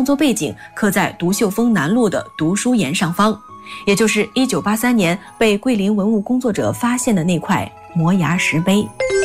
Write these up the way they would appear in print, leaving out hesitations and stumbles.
作背景刻在独秀峰南路的读书岩上方，也就是1983年被桂林文物工作者发现的那块摩崖石碑。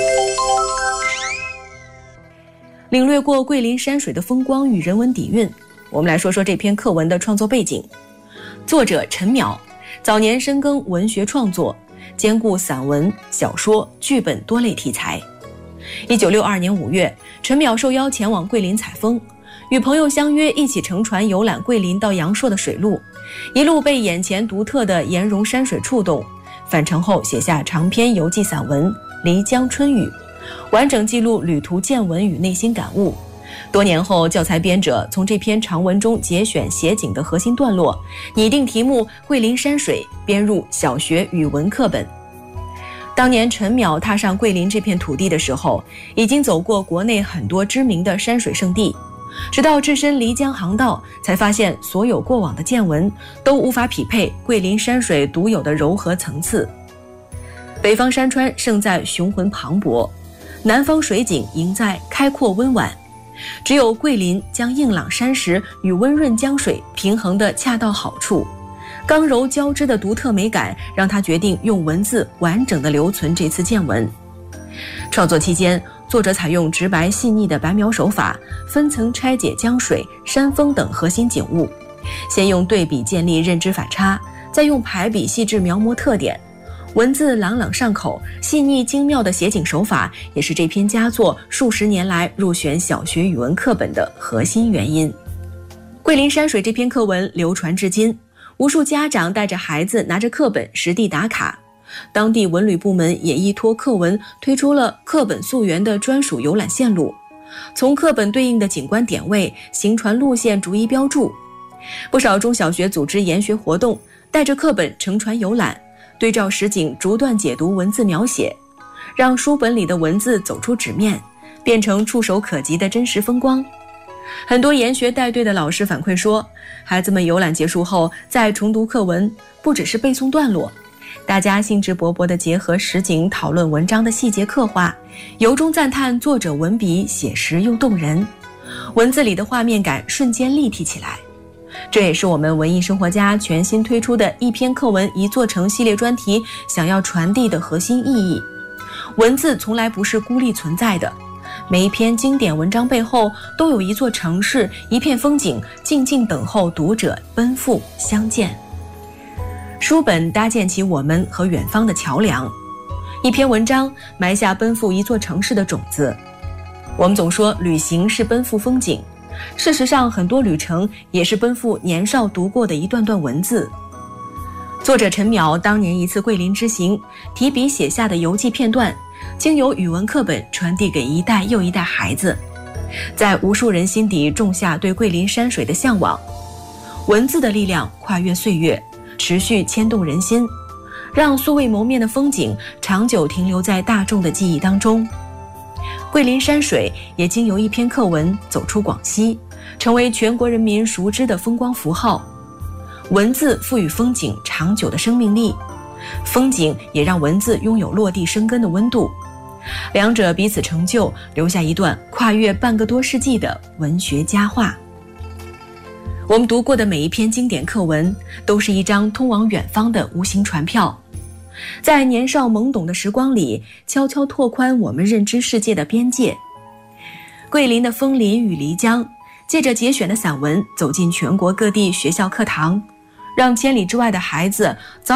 领略过桂林山水的风光与人文底蕴，我们来说说这篇课文的创作背景。作者陈淼早年深耕文学创作，兼顾散文、小说、剧本多类题材。1962年5月，陈淼受邀前往桂林采风，与朋友相约一起乘船游览桂林到阳朔的水路，一路被眼前独特的岩溶山水触动，返程后写下长篇游记散文《漓江春雨》，完整记录旅途见闻与内心感悟。多年后，教材编者从这篇长文中节选写景的核心段落，拟定题目《桂林山水》，编入小学语文课本。当年陈淼踏上桂林这片土地的时候，已经走过国内很多知名的山水胜地，直到置身漓江航道，才发现所有过往的见闻都无法匹配桂林山水独有的柔和层次。北方山川胜在雄浑磅礴，南方水景赢在开阔温婉，只有桂林将硬朗山石与温润江水平衡得恰到好处，刚柔交织的独特美感让他决定用文字完整地留存这次见闻。创作期间，作者采用直白细腻的白描手法，分层拆解江水、山峰等核心景物，先用对比建立认知反差，再用排比细致描摹特点。文字朗朗上口，细腻精妙的写景手法也是这篇佳作数十年来入选小学语文课本的核心原因。桂林山水这篇课文流传至今，无数家长带着孩子拿着课本实地打卡，当地文旅部门也依托课文推出了课本溯源的专属游览线路，从课本对应的景观点位、行船路线逐一标注。不少中小学组织研学活动，带着课本乘船游览，对照实景逐段解读文字描写，让书本里的文字走出纸面，变成触手可及的真实风光。很多研学带队的老师反馈说，孩子们游览结束后再重读课文，不只是背诵段落，大家兴致勃勃地结合实景讨论文章的细节刻画，由衷赞叹作者文笔写实又动人，文字里的画面感瞬间立体起来。这也是我们文艺生活家全新推出的一篇课文一座城系列专题想要传递的核心意义。文字从来不是孤立存在的，每一篇经典文章背后都有一座城市、一片风景，静静等候读者奔赴相见。书本搭建起我们和远方的桥梁，一篇文章埋下奔赴一座城市的种子。我们总说旅行是奔赴风景，事实上很多旅程也是奔赴年少读过的一段段文字。作者陈淼当年一次桂林之行，提笔写下的游记片段，经由语文课本传递给一代又一代孩子，在无数人心底种下对桂林山水的向往。文字的力量跨越岁月，持续牵动人心，让素未谋面的风景长久停留在大众的记忆当中。桂林山水也经由一篇课文走出广西，成为全国人民熟知的风光符号。文字赋予风景长久的生命力，风景也让文字拥有落地生根的温度，两者彼此成就，留下一段跨越半个多世纪的文学佳话。我们读过的每一篇经典课文，都是一张通往远方的无形船票，在年少懵懂的时光里，悄悄拓宽我们认知世界的边界。桂林的枫林与漓江，借着节选的散文走进全国各地学校课堂，让千里之外的孩子早